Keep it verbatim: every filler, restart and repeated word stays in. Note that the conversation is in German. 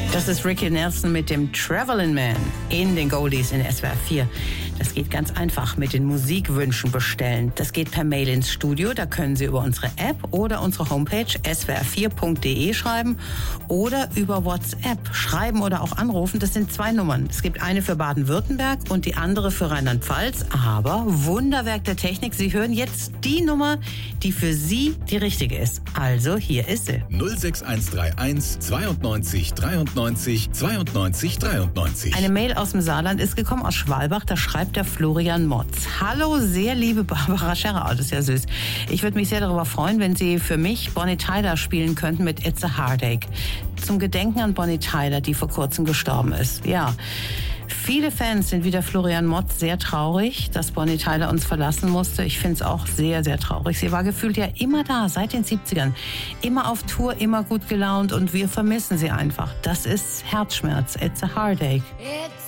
Das ist Ricky Nelson mit dem Travelin' Man in den Goldies in S W R vier. Das geht ganz einfach mit den Musikwünschen bestellen. Das geht per Mail ins Studio. Da können Sie über unsere App oder unsere Homepage s w r vier punkt d e schreiben oder über WhatsApp schreiben oder auch anrufen. Das sind zwei Nummern. Es gibt eine für Baden-Württemberg und die andere für Rheinland-Pfalz. Aber Wunderwerk der Technik, Sie hören jetzt die Nummer, die für Sie die richtige ist. Also hier ist sie. null sechs eins drei eins zweiundneunzig dreiundneunzig zweiundneunzig dreiundneunzig. Eine Mail aus dem Saarland ist gekommen, aus Schwalbach. Da schreibt der Florian Motz. Hallo, sehr liebe Barbara Scherrer. Oh, das ist ja süß. Ich würde mich sehr darüber freuen, wenn Sie für mich Bonnie Tyler spielen könnten mit It's a Heartache. Zum Gedenken an Bonnie Tyler, die vor kurzem gestorben ist. Ja. Viele Fans sind wie der Florian Motz sehr traurig, dass Bonnie Tyler uns verlassen musste. Ich finde es auch sehr, sehr traurig. Sie war gefühlt ja immer da, seit den siebzigern. Immer auf Tour, immer gut gelaunt und wir vermissen sie einfach. Das ist Herzschmerz. It's a Heartache. It's